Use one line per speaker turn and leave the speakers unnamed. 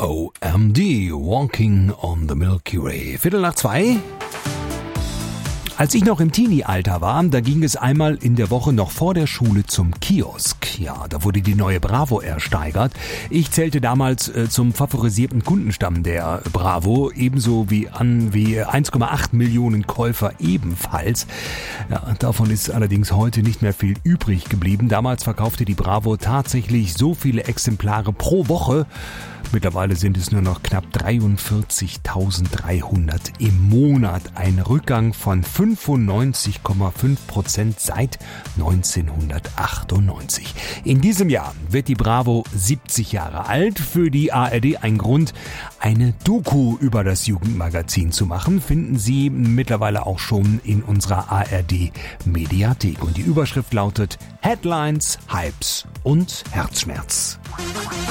OMD, Walking on the Milky Way. 1:45. Als ich noch im Teenie-Alter war, da ging es einmal in der Woche noch vor der Schule zum Kiosk. Ja, da wurde die neue Bravo ersteigert. Ich zählte damals zum favorisierten Kundenstamm der Bravo, ebenso wie 1,8 Millionen Käufer ebenfalls. Ja, davon ist allerdings heute nicht mehr viel übrig geblieben. Damals verkaufte die Bravo tatsächlich so viele Exemplare pro Woche. Mittlerweile sind es nur noch knapp 43.300 im Monat. Ein Rückgang von 95,5% seit 1998. In diesem Jahr wird die Bravo 70 Jahre alt. Für die ARD ein Grund, eine Doku über das Jugendmagazin zu machen, finden Sie mittlerweile auch schon in unserer ARD-Mediathek. Und die Überschrift lautet Headlines, Hypes und Herzschmerz.